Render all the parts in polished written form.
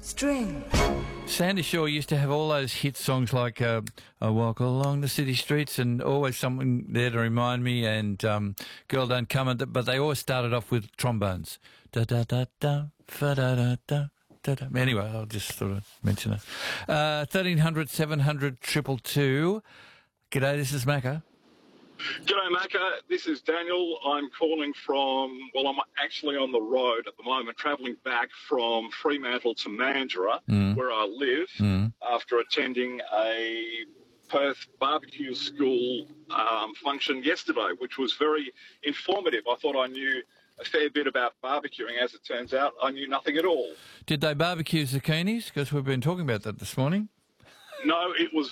String. Sandy Shaw used to have all those hit songs like I Walk Along the City Streets and always something there to remind me and Girl Don't Come, but they always started off with trombones. Da-da-da-da, fa-da-da-da. Anyway, I'll just sort of mention it. 1300 700 222. G'day, this is Macca. G'day, Macca. This is Daniel. I'm calling from, well, I'm actually on the road at the moment, travelling back from Fremantle to Mandurah, where I live, after attending a Perth barbecue school function yesterday, which was very informative. I thought I knew a fair bit about barbecuing. As it turns out, I knew nothing at all. Did they barbecue zucchinis? Because we've been talking about that this morning. No, it was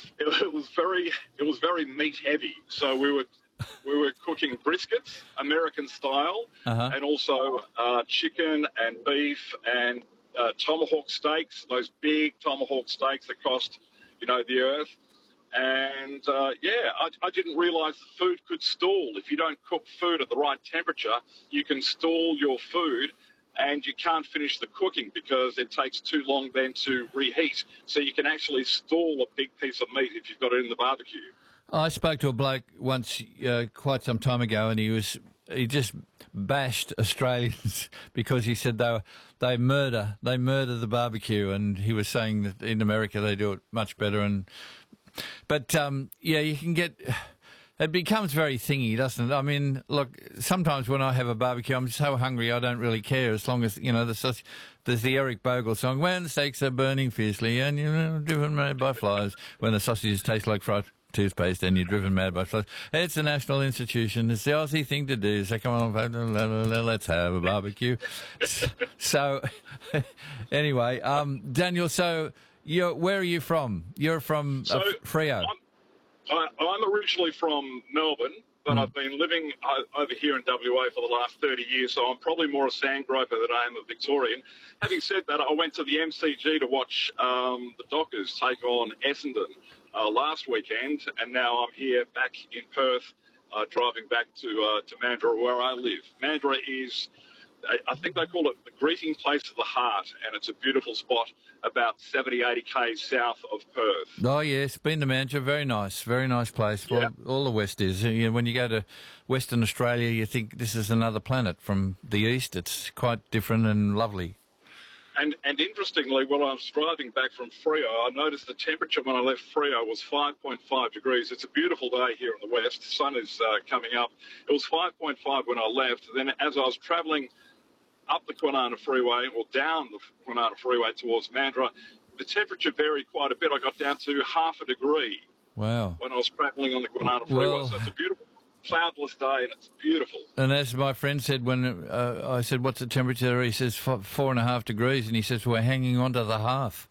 very meat heavy. So we were cooking briskets, American style, and also chicken and beef and tomahawk steaks. Those big tomahawk steaks that cost, the earth. And I didn't realise the food could stall. If you don't cook food at the right temperature, you can stall your food. And you can't finish the cooking because it takes too long then to reheat. So you can actually stall a big piece of meat if you've got it in the barbecue. I spoke to a bloke once quite some time ago, and he just bashed Australians because he said they murder the barbecue, and he was saying that in America they do it much better. But you can get. It becomes very thingy, doesn't it? I mean, look, sometimes when I have a barbecue, I'm so hungry I don't really care as long as, there's the Eric Bogle song, when the steaks are burning fiercely and you're driven mad by flies, when the sausages taste like fried toothpaste and you're driven mad by flies. It's a national institution. It's the Aussie thing to do. So come on, let's have a barbecue. So, anyway, Daniel, so where are you from? You're from Freo. I'm originally from Melbourne, but I've been living over here in WA for the last 30 years, so I'm probably more a sandgroper than I am a Victorian. Having said that, I went to the MCG to watch the Dockers take on Essendon last weekend, and now I'm here back in Perth, driving back to Mandurah, where I live. Mandurah is, I think they call it the greeting place of the heart, and it's a beautiful spot about 70, 80 k's south of Perth. Oh, yes, been to Mandurah. Very nice place. Well, all the West is. When you go to Western Australia, you think this is another planet from the east. It's quite different and lovely. And interestingly, when I was driving back from Freo, I noticed the temperature when I left Freo was 5.5 degrees. It's a beautiful day here in the west. The sun is coming up. It was 5.5 when I left. Then as I was travelling up the Kwinana Freeway or down the Kwinana Freeway towards Mandurah, the temperature varied quite a bit. I got down to half a degree. Wow. When I was travelling on the Kwinana Freeway. So it's a beautiful, cloudless day, and it's beautiful. And as my friend said when I said, what's the temperature? He says 4.5 degrees, and he says, we're hanging on to the half.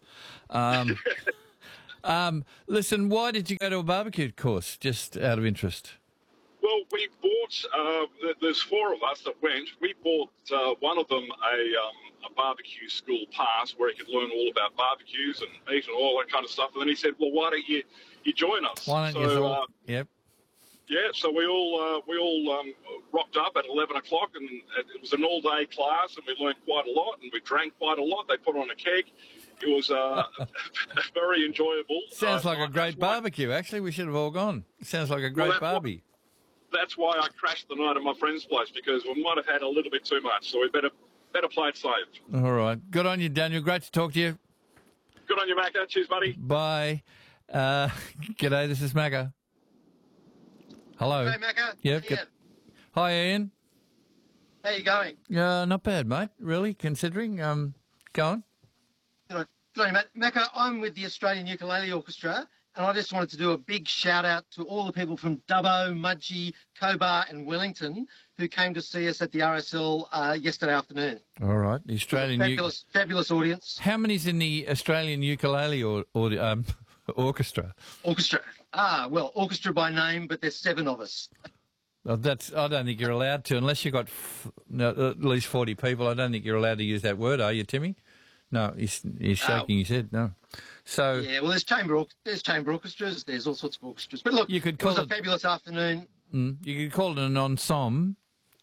Listen, why did you go to a barbecue course, just out of interest? Well, we bought, there's four of us that went. We bought one of them a barbecue school pass where he could learn all about barbecues and meat and all that kind of stuff. And then he said, well, why don't you join us? Why don't you? Yep. Yeah, so we all rocked up at 11 o'clock, and it was an all-day class, and we learned quite a lot, and we drank quite a lot. They put on a keg. It was very enjoyable. Sounds like a great barbecue, actually. We should have all gone. It sounds like a great barbie. That's why I crashed the night at my friend's place, because we might have had a little bit too much, so we better play it safe. All right. Good on you, Daniel. Great to talk to you. Good on you, Macca. Cheers, buddy. Bye. G'day, this is Macca. Hello. Hey, Macca. Yep. Hi, Ian. How you going? Not bad, mate. Really, considering. Go on. Good on you, mate. Macca, I'm with the Australian Ukulele Orchestra, and I just wanted to do a big shout-out to all the people from Dubbo, Mudgee, Cobar and Wellington who came to see us at the RSL yesterday afternoon. All right. The Australian fabulous audience. How many's in the Australian Ukulele Orchestra? Orchestra. Well, orchestra by name, but there's 7 of us. Well, I don't think you're allowed to, unless you've got at least 40 people. I don't think you're allowed to use that word, are you, Timmy? No, he's shaking his head. No. So yeah, well, there's chamber orchestras. There's all sorts of orchestras. But look, it was a fabulous afternoon. You could call it an ensemble,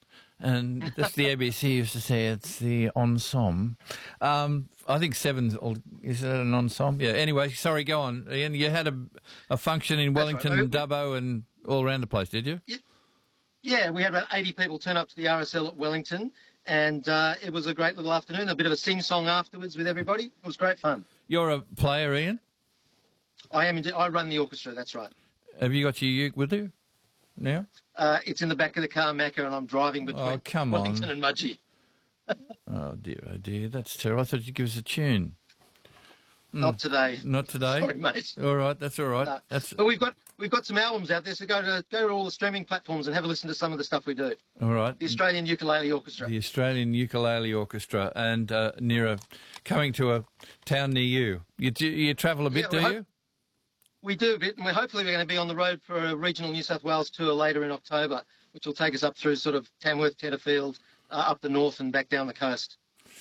And that's the ABC used to say it's the ensemble. I think seven's, is that an ensemble? Yeah, anyway, sorry, go on. Ian, you had a function in Wellington, right. Dubbo and all around the place, did you? Yeah, we had about 80 people turn up to the RSL at Wellington, and it was a great little afternoon, a bit of a sing-song afterwards with everybody. It was great fun. You're a player, Ian? I am. I run the orchestra, that's right. Have you got your uke with you now? It's in the back of the car, Macca, and I'm driving between Wellington and Mudgee. Oh, dear, that's terrible. I thought you'd give us a tune. Not today. Not today? Sorry, mate. All right, that's all right. But we've got some albums out there, so go to all the streaming platforms and have a listen to some of the stuff we do. All right. The Australian Ukulele Orchestra. The Australian Ukulele Orchestra, and coming to a town near you. You travel a bit, do you? We do a bit, and hopefully we're going to be on the road for a regional New South Wales tour later in October, which will take us up through sort of Tamworth, Tenterfield, up the north and back down the coast.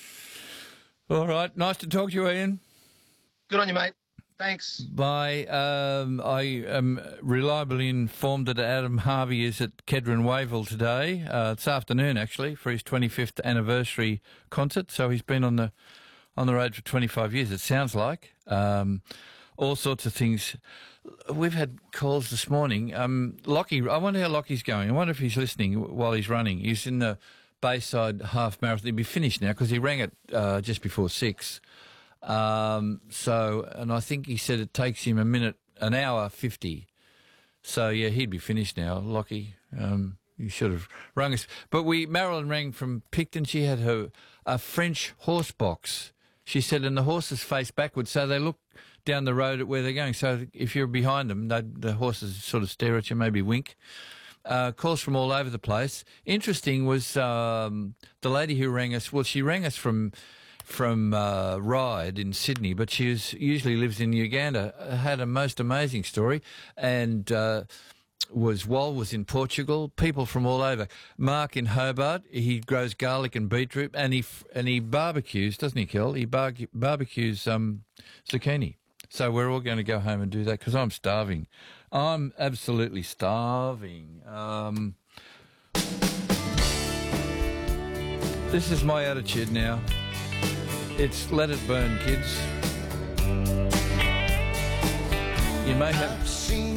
All right. Nice to talk to you, Ian. Good on you, mate. Thanks. Bye. I am reliably informed that Adam Harvey is at Kedron Wavell today, this afternoon actually, for his 25th anniversary concert. So he's been on the road for 25 years, it sounds like. All sorts of things. We've had calls this morning. Lockie, I wonder how Lockie's going. I wonder if he's listening while he's running. He's in the Bayside half marathon. He'll be finished now because he rang it just before 6. And I think he said it takes him an hour 50. So yeah, he'd be finished now. Lockie, you should have rung us. But Marilyn rang from Picton. She had a French horse box. She said, and the horses face backwards, so they look down the road at where they're going. So if you're behind them, the horses sort of stare at you, maybe wink. Calls from all over the place. Interesting was the lady who rang us. Well, she rang us from Ryde in Sydney, but she usually lives in Uganda. Had a most amazing story, and was in Portugal. People from all over. Mark in Hobart. He grows garlic and beetroot, and he barbecues, doesn't he, Kel? He barbecues zucchini. So we're all going to go home and do that because I'm starving. I'm absolutely starving. This is my attitude now. It's let it burn, kids. You may have